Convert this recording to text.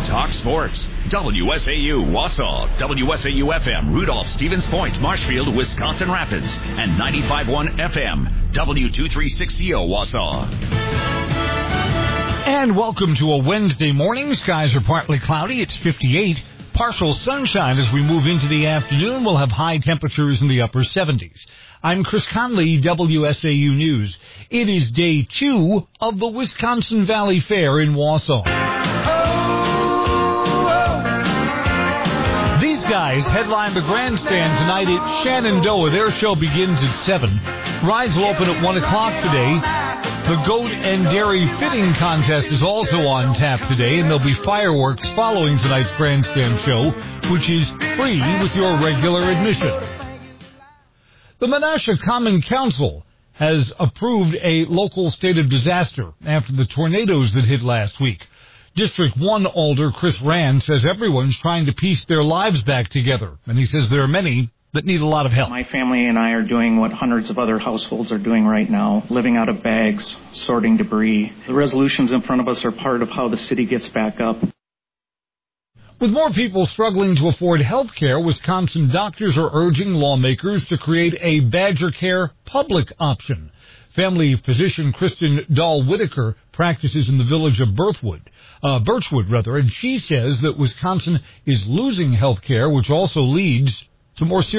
Talk Sports. WSAU Wausau, WSAU-FM Rudolph, Stevens Point, Marshfield, Wisconsin Rapids, and 95.1 FM, W236CO Wausau. And welcome to a Wednesday morning. Skies are partly cloudy. It's 58. Partial sunshine as we move into the afternoon. We'll have high temperatures in the upper 70s. I'm Chris Conley, WSAU News. It is day 2 of the Wisconsin Valley Fair in Wausau. These guys headline the grandstand tonight at Shenandoah. Their show begins at 7. Rides will open at 1 o'clock today. The Goat and Dairy Fitting Contest is also on tap today, and there'll be fireworks following tonight's grandstand show, which is free with your regular admission. The Menasha Common Council has approved a local state of disaster after the tornadoes that hit last week. District 1 Alder Chris Rand says everyone's trying to piece their lives back together, and he says there are many that need a lot of help. My family and I are doing what hundreds of other households are doing right now, living out of bags, sorting debris. The resolutions in front of us are part of how the city gets back up. With more people struggling to afford health care, Wisconsin doctors are urging lawmakers to create a Badger Care public option. Family physician Kristen Dahl-Whitaker practices in the village of Birchwood, and she says that Wisconsin is losing health care, which also leads to more serious